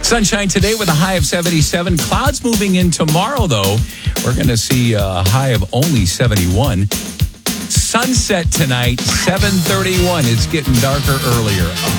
Sunshine today with a high of 77. Clouds moving in tomorrow, though. We're going to see a high of only 71. Sunset tonight, 7:31. It's getting darker earlier.